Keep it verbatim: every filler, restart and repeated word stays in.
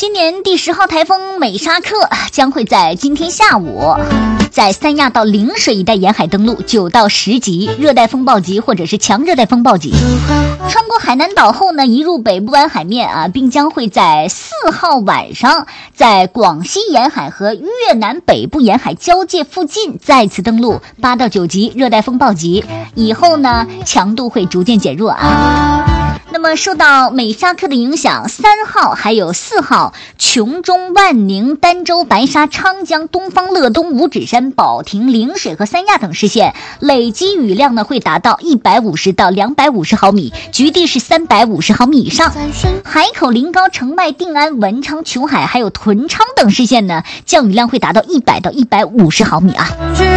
今年第十号台风美沙克将会在今天下午在三亚到陵水一带沿海登陆，九到十级热带风暴级或者是强热带风暴级，穿过海南岛后呢，移入北部湾海面啊，并将会在四号晚上在广西沿海和越南北部沿海交界附近再次登陆，八到九级热带风暴级，以后呢强度会逐渐减弱啊。那么受到美沙克的影响，三号还有四号琼中、万宁、儋州、白沙、昌江、东方、乐东、五指山、保亭、陵水和三亚等市县累积雨量呢会达到一百五十到两百五十毫米，局地是三百五十毫米以上。海口、临高、澄迈、定安、文昌、琼海还有屯昌等市县呢降雨量会达到一百到一百五十毫米啊。